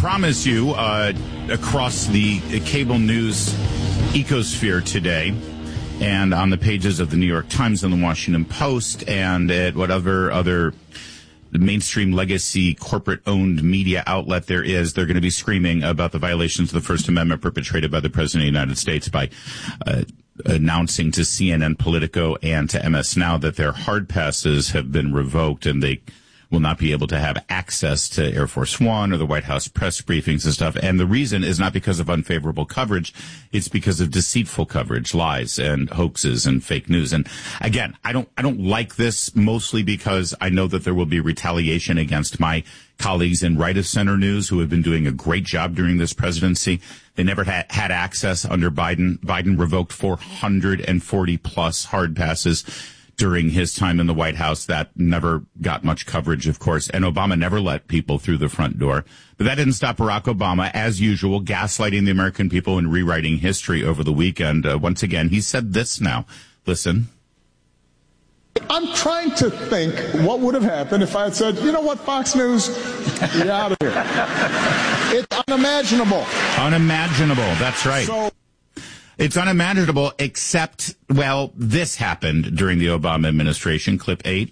promise you, across the cable news ecosphere today, and on the pages of the New York Times and the Washington Post, and at whatever other mainstream legacy corporate-owned media outlet there is, they're going to be screaming about the violations of the First Amendment perpetrated by the President of the United States by announcing to CNN, Politico, and to MS Now that their hard passes have been revoked and they will not be able to have access to Air Force One or the White House press briefings and stuff. And the reason is not because of unfavorable coverage. It's because of deceitful coverage, lies and hoaxes and fake news. And again, I don't like this, mostly because I know that there will be retaliation against my colleagues in right of center news who have been doing a great job during this presidency. They never had access under Biden. Biden revoked 440 plus hard passes during his time in the White House. That never got much coverage, of course, and Obama never let people through the front door. But that didn't stop Barack Obama, as usual, gaslighting the American people and rewriting history over the weekend. Once again, he said this now. Listen. I'm trying to think what would have happened if I had said, you know what, Fox News, you're out of here. It's unimaginable. Unimaginable, that's right. So it's unimaginable, except, well, this happened during the Obama administration. Clip 8.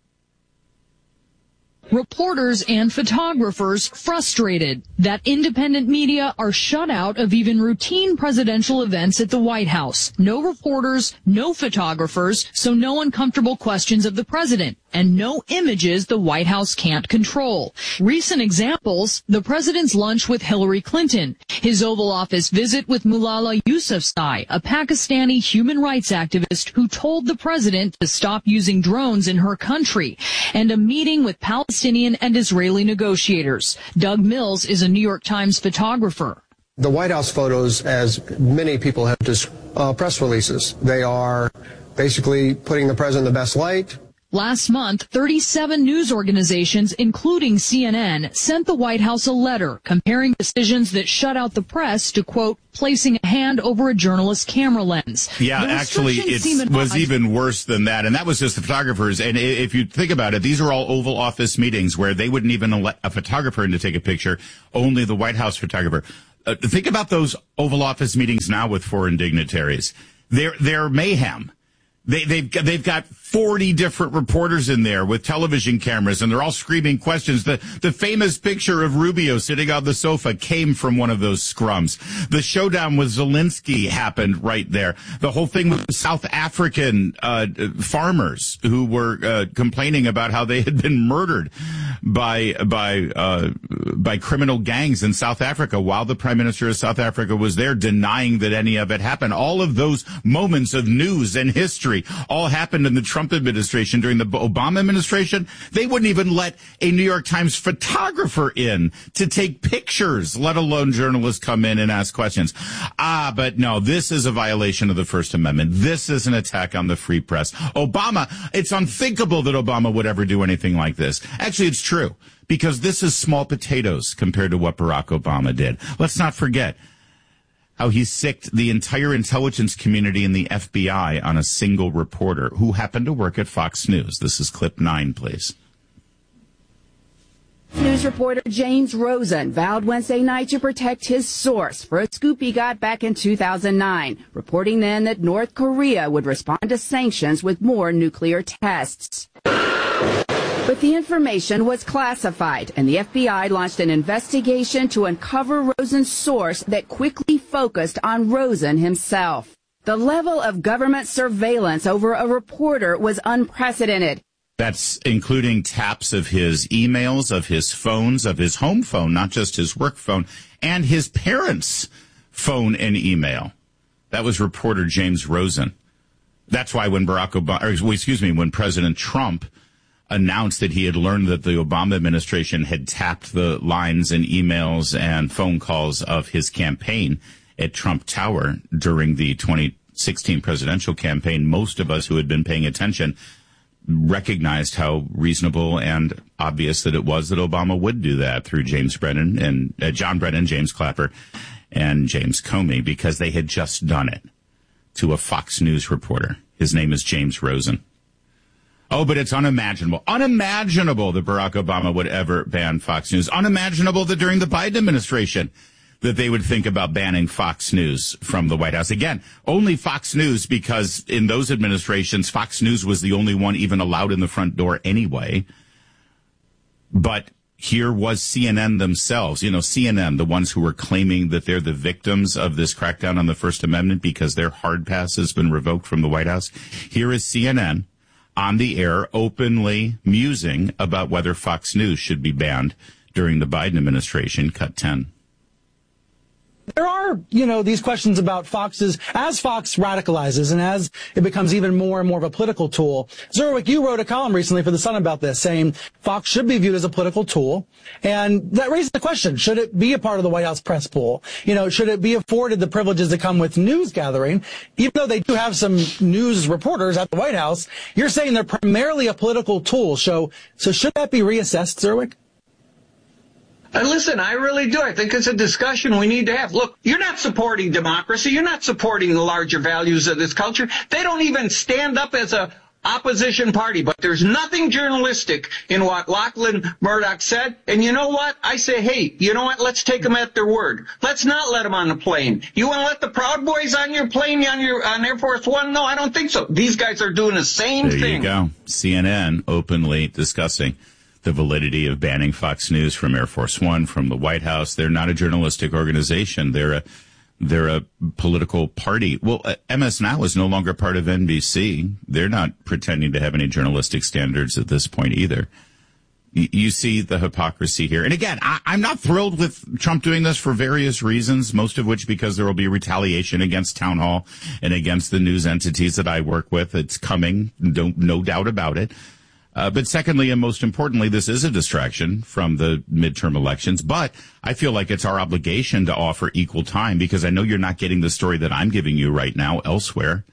Reporters and photographers frustrated that independent media are shut out of even routine presidential events at the White House. No reporters, no photographers, so no uncomfortable questions of the president, and no images the White House can't control. Recent examples, the president's lunch with Hillary Clinton, his Oval Office visit with Malala Yousafzai, a Pakistani human rights activist who told the president to stop using drones in her country, and a meeting with Palestinian and Israeli negotiators. Doug Mills is a New York Times photographer. The White House photos, as many people have press releases. They are basically putting the president in the best light. Last month, 37 news organizations, including CNN, sent the White House a letter comparing decisions that shut out the press to, quote, placing a hand over a journalist's camera lens. Yeah, actually, it was even worse than that. And that was just the photographers. And if you think about it, these are all Oval Office meetings where they wouldn't even let a photographer in to take a picture, only the White House photographer. Think about those Oval Office meetings now with foreign dignitaries. They're mayhem. They've got 40 different reporters in there with television cameras, and they're all screaming questions. The famous picture of Rubio sitting on the sofa came from one of those scrums. The showdown with Zelensky happened right there. The whole thing with South African farmers who were complaining about how they had been murdered by criminal gangs in South Africa while the Prime Minister of South Africa was there, denying that any of it happened. All of those moments of news and history all happened in the Trump administration. During the Obama administration, they wouldn't even let a New York Times photographer in to take pictures, let alone journalists come in and ask questions. But no, this is a violation of the First Amendment. This is an attack on the free press. Obama, it's unthinkable that Obama would ever do anything like this. Actually, it's true, because this is small potatoes compared to what Barack Obama did. Let's not forget how he sicked the entire intelligence community and the FBI on a single reporter who happened to work at Fox News. This is clip 9, please. News reporter James Rosen vowed Wednesday night to protect his source for a scoop he got back in 2009, reporting then that North Korea would respond to sanctions with more nuclear tests. But the information was classified, and the FBI launched an investigation to uncover Rosen's source that quickly focused on Rosen himself. The level of government surveillance over a reporter was unprecedented. That's including taps of his emails, of his phones, of his home phone, not just his work phone, and his parents' phone and email. That was reporter James Rosen. That's why when when President Trump announced that he had learned that the Obama administration had tapped the lines and emails and phone calls of his campaign at Trump Tower during the 2016 presidential campaign, most of us who had been paying attention recognized how reasonable and obvious that it was that Obama would do that through James Brennan and John Brennan, James Clapper, and James Comey, because they had just done it to a Fox News reporter. His name is James Rosen. Oh, but it's unimaginable. Unimaginable that Barack Obama would ever ban Fox News. Unimaginable that during the Biden administration that they would think about banning Fox News from the White House. Again, only Fox News, because in those administrations, Fox News was the only one even allowed in the front door anyway. But here was CNN themselves, CNN, the ones who were claiming that they're the victims of this crackdown on the First Amendment because their hard pass has been revoked from the White House. Here is CNN on the air openly musing about whether Fox News should be banned during the Biden administration. Cut 10. There are, these questions about Fox's, as Fox radicalizes and as it becomes even more and more of a political tool. Zerwick, you wrote a column recently for The Sun about this, saying Fox should be viewed as a political tool. And that raises the question, should it be a part of the White House press pool? Should it be afforded the privileges that come with news gathering? Even though they do have some news reporters at the White House, you're saying they're primarily a political tool. So should that be reassessed, Zerwick? Listen, I really do. I think it's a discussion we need to have. Look, you're not supporting democracy. You're not supporting the larger values of this culture. They don't even stand up as a opposition party. But there's nothing journalistic in what Lachlan Murdoch said. And you know what? I say, hey, you know what? Let's take them at their word. Let's not let them on the plane. You want to let the Proud Boys on your plane on Air Force One? No, I don't think so. These guys are doing the same thing. There you go. CNN openly discussing the validity of banning Fox News from Air Force One, from the White House. They're not a journalistic organization. They're a political party. Well, MS Now is no longer part of NBC. They're not pretending to have any journalistic standards at this point either. You see the hypocrisy here. And again, I'm not thrilled with Trump doing this for various reasons, most of which because there will be retaliation against Town Hall and against the news entities that I work with. It's coming, no doubt about it. But secondly, and most importantly, this is a distraction from the midterm elections. But I feel like it's our obligation to offer equal time because I know you're not getting the story that I'm giving you right now elsewhere.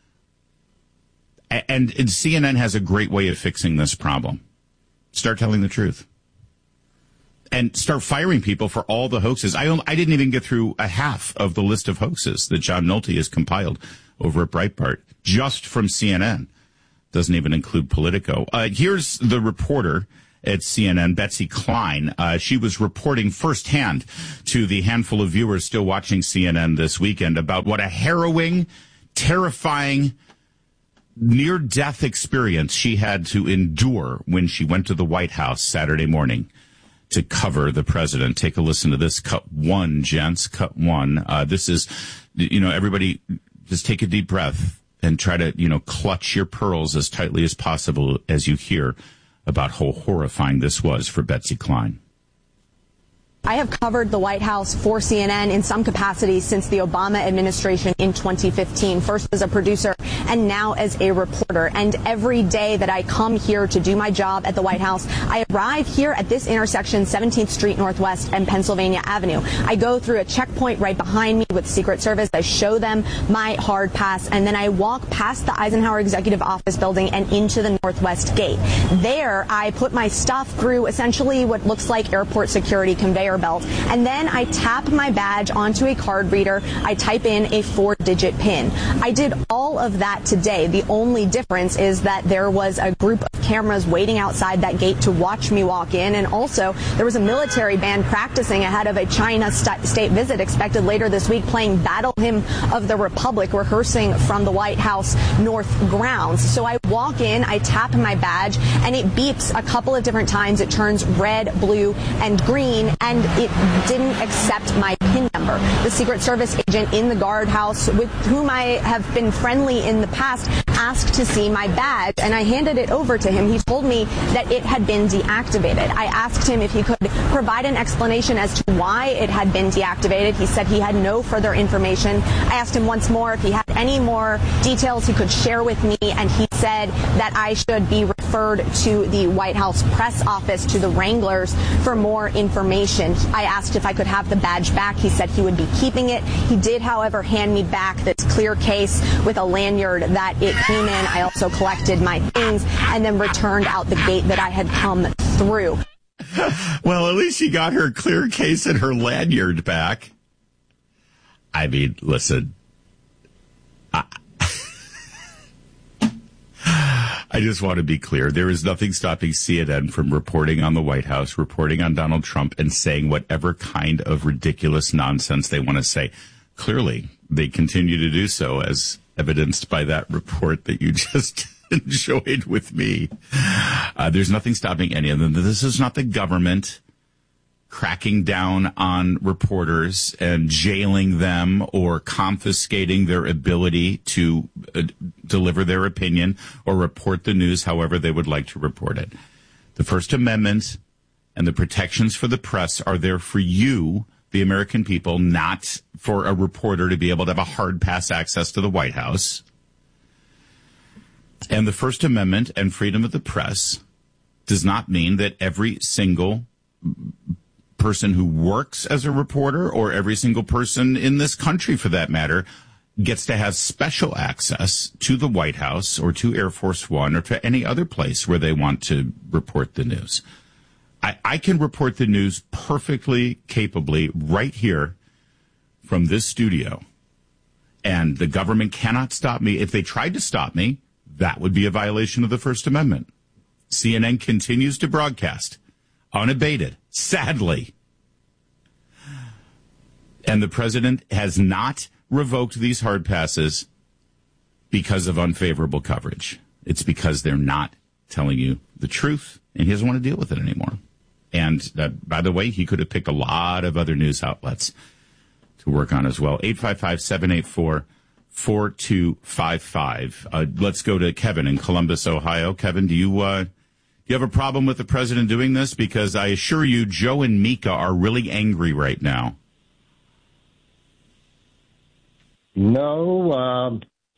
And CNN has a great way of fixing this problem. Start telling the truth. And start firing people for all the hoaxes. I didn't even get through a half of the list of hoaxes that John Nolte has compiled over at Breitbart, just from CNN. Doesn't even include Politico. Here's the reporter at CNN, Betsy Klein. She was reporting firsthand to the handful of viewers still watching CNN this weekend about what a harrowing, terrifying, near-death experience she had to endure when she went to the White House Saturday morning to cover the president. Take a listen to this. Cut 1, gents. Cut 1. This is, everybody just take a deep breath and try to, clutch your pearls as tightly as possible as you hear about how horrifying this was for Betsy Klein. I have covered the White House for CNN in some capacity since the Obama administration in 2015, first as a producer and now as a reporter. And every day that I come here to do my job at the White House, I arrive here at this intersection, 17th Street Northwest and Pennsylvania Avenue. I go through a checkpoint right behind me with Secret Service. I show them my hard pass, and then I walk past the Eisenhower Executive Office building and into the Northwest Gate. There, I put my stuff through essentially what looks like airport security conveyor belt, and then I tap my badge onto a card reader. I type in a 4-digit PIN. I did all of that today. The only difference is that there was a group of cameras waiting outside that gate to watch me walk in, and also there was a military band practicing ahead of a China state visit expected later this week, playing Battle Hymn of the Republic, rehearsing from the White House North grounds. So I walk in, I tap my badge, and it beeps a couple of different times. It turns red, blue, and green, and it didn't accept my PIN number. The Secret Service agent in the guardhouse, with whom I have been friendly in the past, asked to see my badge, and I handed it over to him. He told me that it had been deactivated. I asked him if he could provide an explanation as to why it had been deactivated. He said he had no further information. I asked him once more if he had any more details he could share with me, and he said that I should be referred to the White House press office, to the Wranglers, for more information. I asked if I could have the badge back. He said he would be keeping it. He did, however, hand me back this clear case with a lanyard that it came in. I also collected my things and then returned out the gate that I had come through. Well, at least she got her clear case and her lanyard back. I mean, listen. I just want to be clear. There is nothing stopping CNN from reporting on the White House, reporting on Donald Trump, and saying whatever kind of ridiculous nonsense they want to say. Clearly, they continue to do so, as evidenced by that report that you just enjoyed with me. There's nothing stopping any of them. This is not the government cracking down on reporters and jailing them or confiscating their ability to deliver their opinion or report the news however they would like to report it. The First Amendment and the protections for the press are there for you, the American people, not for a reporter to be able to have a hard pass access to the White House. And the First Amendment and freedom of the press does not mean that every single person who works as a reporter, or every single person in this country for that matter, gets to have special access to the White House or to Air Force One or to any other place where they want to report the news. I can report the news perfectly capably right here from this studio, and the government cannot stop me. If they tried to stop me, that would be a violation of the First Amendment. CNN continues to broadcast unabated, sadly. And the president has not revoked these hard passes because of unfavorable coverage. It's because they're not telling you the truth, and he doesn't want to deal with it anymore. And by the way, he could have picked a lot of other news outlets to work on as well. 855-784-4255. Let's go to Kevin in Columbus, Ohio. Kevin, do you have a problem with the president doing this? Because I assure you, Joe and Mika are really angry right now. No.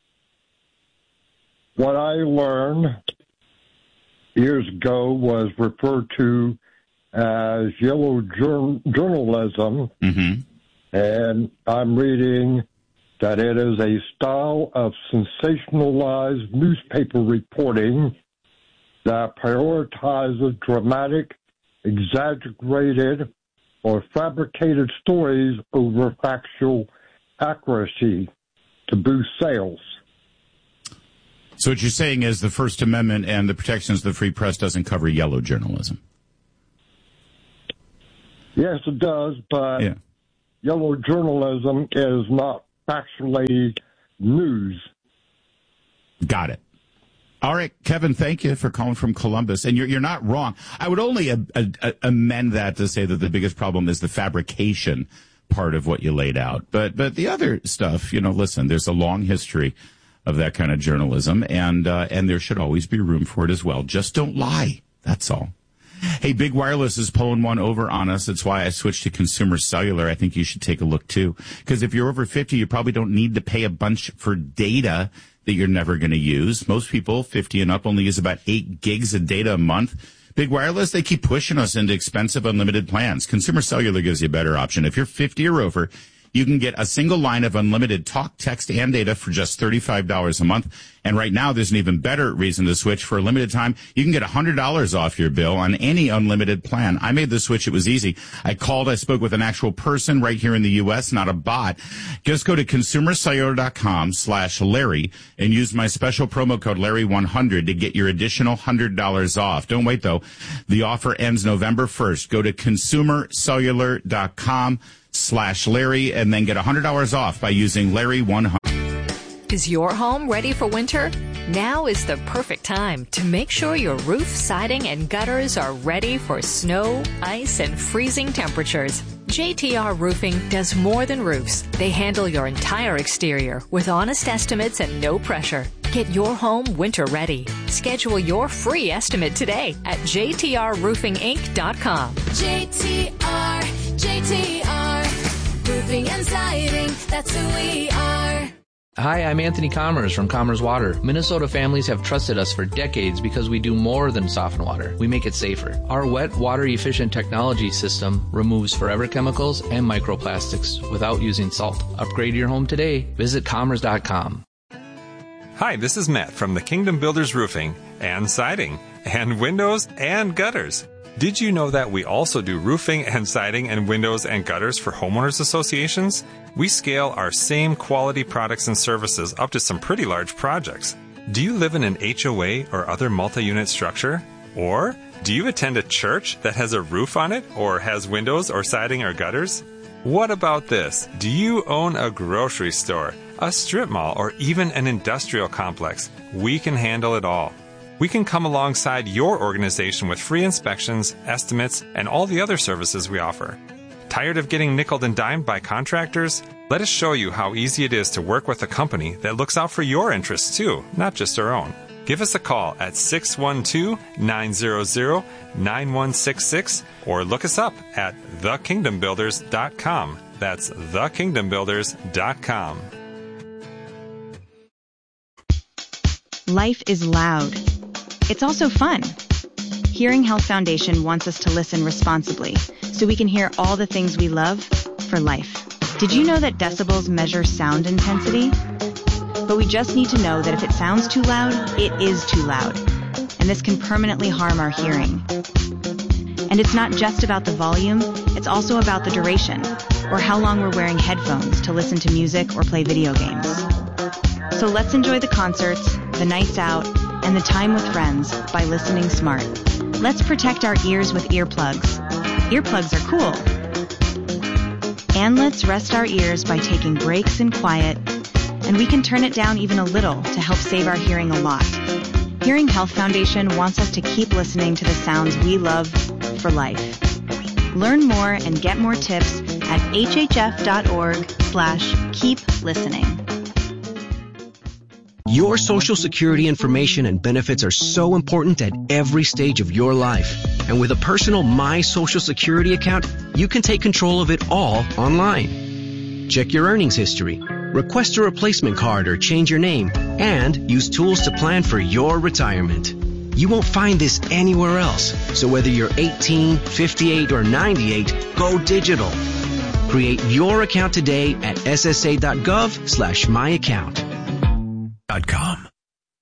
What I learned years ago was referred to as yellow journalism, and I'm reading that it is a style of sensationalized newspaper reporting that prioritizes dramatic, exaggerated, or fabricated stories over factual accuracy to boost sales. So what you're saying is the First Amendment and the protections of the free press doesn't cover yellow journalism. Yes, it does, but yellow journalism is not factually news. Got it. All right, Kevin, thank you for calling from Columbus. And you're not wrong. I would only amend that to say that the biggest problem is the fabrication part of what you laid out. But the other stuff, listen, there's a long history of that kind of journalism, and there should always be room for it as well. Just don't lie. That's all. Hey, Big Wireless is pulling one over on us. That's why I switched to Consumer Cellular. I think you should take a look, too. Because if you're over 50, you probably don't need to pay a bunch for data that you're never going to use. Most people, 50 and up, only use about 8 gigs of data a month. Big Wireless, they keep pushing us into expensive unlimited plans. Consumer Cellular gives you a better option. If you're 50 or over, you can get a single line of unlimited talk, text, and data for just $35 a month. And right now, there's an even better reason to switch. For a limited time, you can get $100 off your bill on any unlimited plan. I made the switch. It was easy. I spoke with an actual person right here in the U.S., not a bot. Just go to consumercellular.com/Larry and use my special promo code Larry100 to get your additional $100 off. Don't wait, though. The offer ends November 1st. Go to consumercellular.com/Larry and then get $100 off by using Larry100. Is your home ready for winter? Now is the perfect time to make sure your roof, siding, and gutters are ready for snow, ice, and freezing temperatures. JTR Roofing does more than roofs. They handle your entire exterior with honest estimates and no pressure. Get your home winter ready. Schedule your free estimate today at jtrroofinginc.com. JTR, Roofing and Siding, that's who we are. Hi, I'm Anthony Commerce from Commerce Water. Minnesota families have trusted us for decades because we do more than soften water. We make it safer. Our wet, water-efficient technology system removes forever chemicals and microplastics without using salt. Upgrade your home today. Visit commerce.com. Hi, this is Matt from the Kingdom Builders Roofing and Siding and Windows and Gutters. Did you know that we also do roofing and siding and windows and gutters for homeowners associations? We scale our same quality products and services up to some pretty large projects. Do you live in an HOA or other multi-unit structure? Or do you attend a church that has a roof on it or has windows or siding or gutters? What about this? Do you own a grocery store, a strip mall, or even an industrial complex? We can handle it all. We can come alongside your organization with free inspections, estimates, and all the other services we offer. Tired of getting nickeled and dimed by contractors? Let us show you how easy it is to work with a company that looks out for your interests too, not just our own. Give us a call at 612-900-9166 or look us up at thekingdombuilders.com. That's thekingdombuilders.com. Life is loud. It's also fun. Hearing Health Foundation wants us to listen responsibly so we can hear all the things we love for life. Did you know that decibels measure sound intensity? But we just need to know that if it sounds too loud, it is too loud. And this can permanently harm our hearing. And it's not just about the volume, it's also about the duration, or how long we're wearing headphones to listen to music or play video games. So let's enjoy the concerts, the nights out, and the time with friends by listening smart. Let's protect our ears with earplugs. Earplugs are cool. And let's rest our ears by taking breaks in quiet, and we can turn it down even a little to help save our hearing a lot. Hearing Health Foundation wants us to keep listening to the sounds we love for life. Learn more and get more tips at hhf.org/keep-listening. Your Social Security information and benefits are so important at every stage of your life. And with a personal My Social Security account, you can take control of it all online. Check your earnings history, request a replacement card or change your name, and use tools to plan for your retirement. You won't find this anywhere else. So whether you're 18, 58, or 98, go digital. Create your account today at ssa.gov/myaccount. .com.